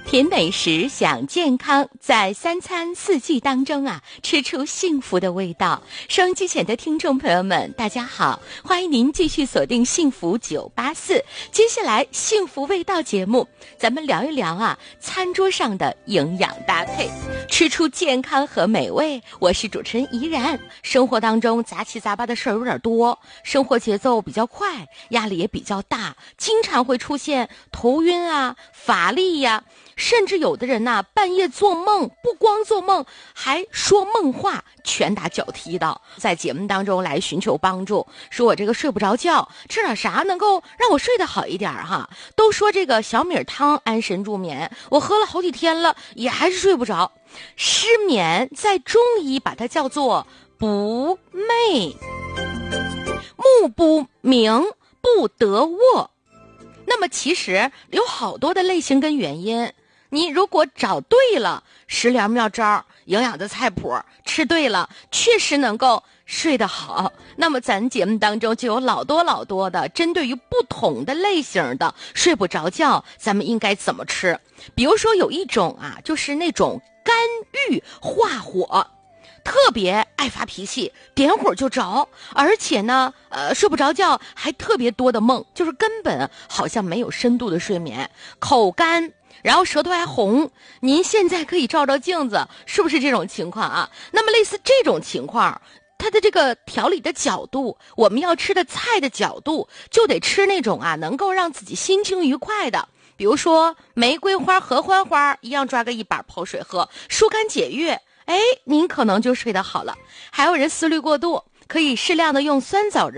品美食，享健康，在三餐四季当中吃出幸福的味道。收音机前的听众朋友们，大家好，欢迎您继续锁定幸福984。接下来幸福味道节目，咱们聊一聊餐桌上的营养搭配，吃出健康和美味。我是主持人怡然。生活当中杂七杂八的事儿有点多，生活节奏比较快，压力也比较大，经常会出现头晕乏力甚至有的人半夜做梦，不光做梦，还说梦话，拳打脚踢的，在节目当中来寻求帮助，说我这个睡不着觉，吃点啥能够让我睡得好一点都说这个小米汤安神助眠，我喝了好几天了，也还是睡不着。失眠在中医把它叫做不寐，目不明，不得卧。那么其实有好多的类型跟原因，你如果找对了食疗妙招，营养的菜谱吃对了，确实能够睡得好。那么咱节目当中就有老多的针对于不同的类型的睡不着觉，咱们应该怎么吃。比如说有一种就是那种肝郁化火，特别爱发脾气，点火就着，而且呢睡不着觉，还特别多的梦，就是根本好像没有深度的睡眠，口干，然后舌头还红。您现在可以照照镜子，是不是这种情况那么类似这种情况，它的这个调理的角度，我们要吃的菜的角度，就得吃那种能够让自己心情愉快的。比如说玫瑰花、合欢花一样，抓个一把泡水喝，疏肝解郁，您可能就睡得好了。还有人思虑过度，可以适量的用酸枣